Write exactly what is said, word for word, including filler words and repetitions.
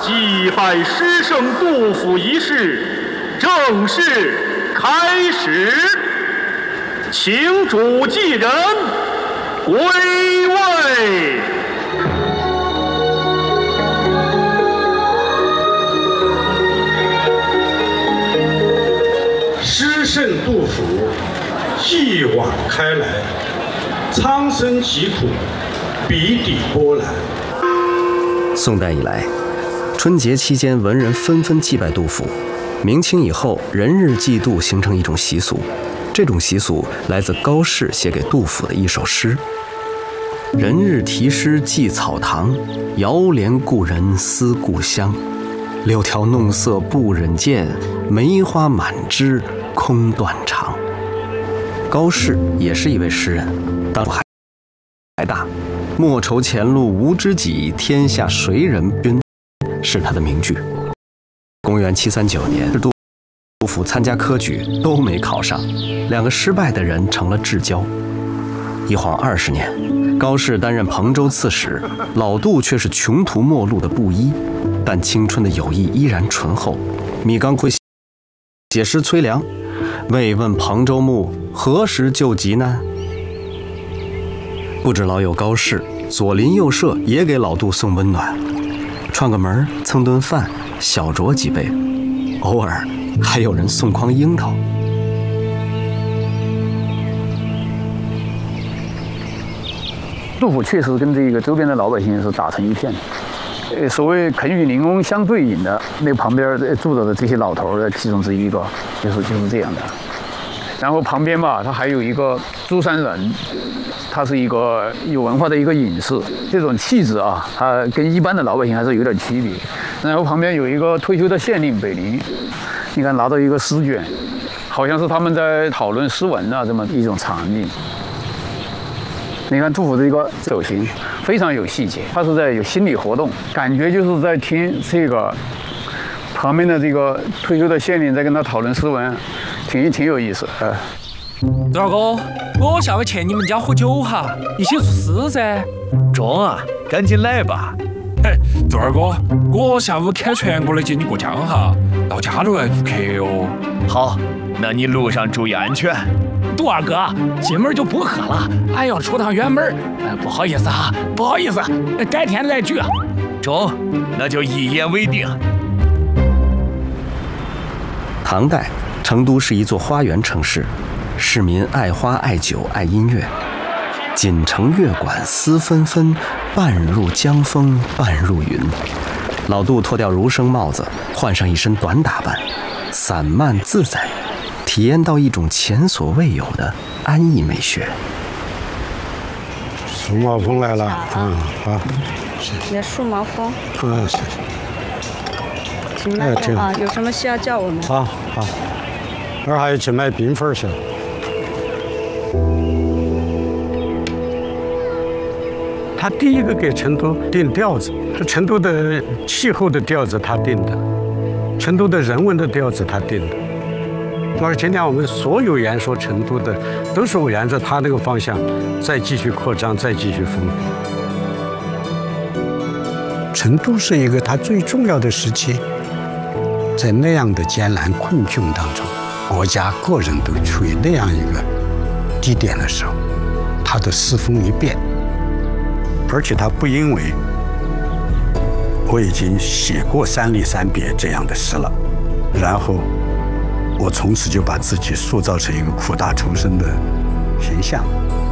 祭拜诗圣杜甫仪式正式开始，请主祭人归位。 诗圣杜甫，继往开来，苍生疾苦，笔底波澜。 宋代以来，春节期间文人纷纷祭拜杜甫。明清以后，人日祭杜形成一种习俗。这种习俗来自高适写给杜甫的一首诗：人日题诗祭草堂，遥怜故人思故乡。柳条弄色不忍见，梅花满枝空断肠。高适也是一位诗人，当初还大，莫愁前路无知己，天下谁人君，是他的名句。公元七三九年，杜甫参加科举都没考上，两个失败的人成了至交。一晃二十年，高适担任彭州刺史，老杜却是穷途末路的布衣，但青春的友谊依然醇厚。米冈会写诗催凉：未问彭州牧，何时救急难？不止老友高适，左邻右舍也给老杜送温暖，串个门，蹭顿饭，小酌几杯，偶尔还有人送筐樱桃。 杜甫确实跟这个周边的老百姓是打成一片的。呃，所谓肯与邻翁相对饮的，那旁边住着的这些老头的其中之一个，就是就是这样的。然后旁边吧，它还有一个朱山人，他是一个有文化的一个隐士，这种气质啊，他跟一般的老百姓还是有点区别。然后旁边有一个退休的县令北林，你看拿到一个诗卷，好像是他们在讨论诗文啊，这么一种场景。你看杜甫这个走形非常有细节，他是在有心理活动，感觉就是在听这个旁边的这个退休的县令在跟他讨论诗文，挺挺有意思。呃， 杜二哥，我下回去你们家喝酒哈，一起出诗噻。 中啊，赶紧来吧。 嘿，杜二哥，我下午开船过来接你过江哈，到家都来做客哦。 好，那你路上注意安全。 杜二哥，进门就不喝了，俺要出趟远门，呃，不好意思啊，不好意思，改天再聚。 中，那就一言为定。 唐代，成都是一座花园城市，市民爱花爱酒爱音乐。锦城月馆思纷纷，半入江风半入云。老杜脱掉儒生帽子，换上一身短打扮，散漫自在，体验到一种前所未有的安逸美学。 数码风来了，嗯，好， 你的数码风， 嗯，谢谢。 请慢点啊，有什么需要叫我们？ 好好，那儿还要去买冰粉去了。他第一个给成都定调子，是成都的气候的调子他定的，成都的人文的调子他定的。而今天我们所有言说成都的，都是沿着他那个方向再继续扩张，再继续丰富。成都是一个他最重要的时期，在那样的艰难困窘当中，国家个人都处于那样一个低点的时候，他的诗风一变，而且他不因为我已经写过三吏三别这样的诗了，然后我从此就把自己塑造成一个苦大仇深的形象。